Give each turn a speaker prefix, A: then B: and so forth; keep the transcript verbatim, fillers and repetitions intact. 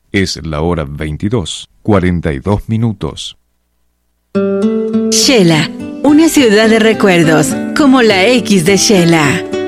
A: Es la hora veintidós, cuarenta y dos minutos.
B: Shela, una ciudad de recuerdos, como la X de Shela.